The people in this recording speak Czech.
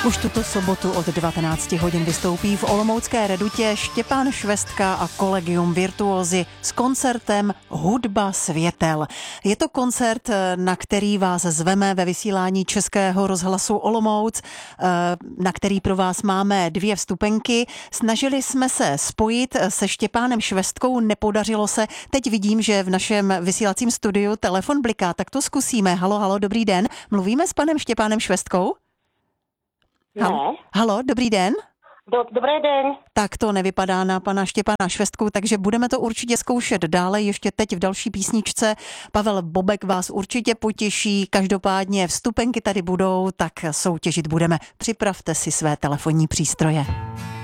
Už tuto sobotu od 19 hodin vystoupí v olomoucké Redutě Štěpán Švestka a Collegium Virtuosi s koncertem Hudba světel. Je to koncert, na který vás zveme ve vysílání Českého rozhlasu Olomouc, na který pro vás máme 2 vstupenky. Snažili jsme se spojit se Štěpánem Švestkou, nepodařilo se. Teď vidím, že v našem vysílacím studiu telefon bliká, tak to zkusíme. Halo, dobrý den. Mluvíme s panem Štěpánem Švestkou? Halo, dobrý den. Dobrý den. Tak to nevypadá na pana Štěpána Švestku, takže budeme to určitě zkoušet dále. Ještě teď v další písničce Pavel Bobek vás určitě potěší. Každopádně vstupenky tady budou, tak soutěžit budeme. Připravte si své telefonní přístroje.